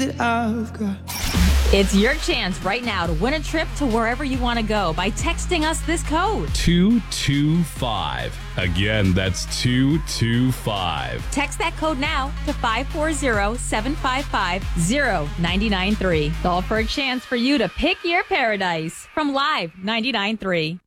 that I've got. It's your chance right now to win a trip to wherever you want to go by texting us this code. 225. Again, that's 225. Text that code now to 540-755-0993. Call for a chance for you to pick your paradise from Live 99.3.